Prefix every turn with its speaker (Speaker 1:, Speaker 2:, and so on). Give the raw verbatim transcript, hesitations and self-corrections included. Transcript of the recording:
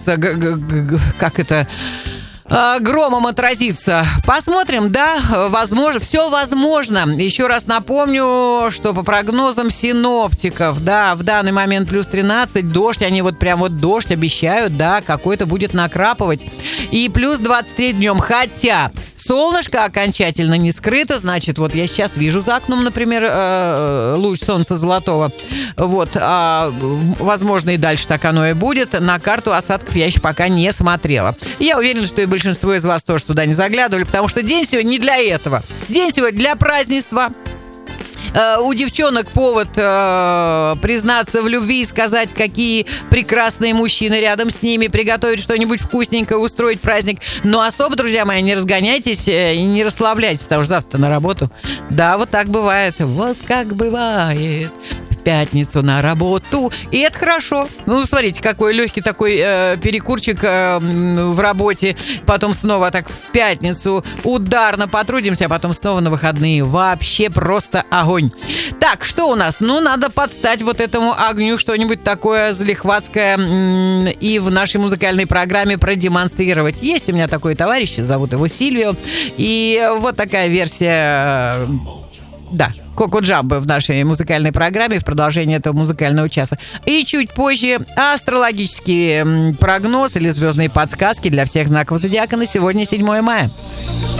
Speaker 1: хочется, г- г- г- как это... громом отразиться. Посмотрим, да, возможно, все возможно. Еще раз напомню, что по прогнозам синоптиков, да, в данный момент плюс тринадцать, дождь, они вот прям вот дождь обещают, да, какой-то будет накрапывать. И плюс двадцать три днем, хотя солнышко окончательно не скрыто, значит, вот я сейчас вижу за окном, например, луч солнца золотого, вот, а, возможно, и дальше так оно и будет. На карту осадков я еще пока не смотрела. Я уверена, что и большинство из вас тоже туда не заглядывали, потому что день сегодня не для этого. День сегодня для празднества. Uh, у девчонок повод uh, признаться в любви и сказать, какие прекрасные мужчины рядом с ними, приготовить что-нибудь вкусненькое, устроить праздник. Но особо, друзья мои, не разгоняйтесь и не расслабляйтесь, потому что завтра на работу. Да, вот так бывает. Вот как бывает. Пятницу на работу. И это хорошо. Ну, смотрите, какой легкий такой э, перекурчик э, в работе. Потом снова так в пятницу ударно потрудимся, а потом снова на выходные. Вообще просто огонь. Так, что у нас? Ну, надо подстать вот этому огню что-нибудь такое залихватское м- и в нашей музыкальной программе продемонстрировать. Есть у меня такой товарищ, зовут его Сильвио. И вот такая версия... Э, да, Коко Джамбо в нашей музыкальной программе в продолжении этого музыкального часа. И чуть позже астрологический прогноз или звездные подсказки для всех знаков зодиака на сегодня, седьмое мая.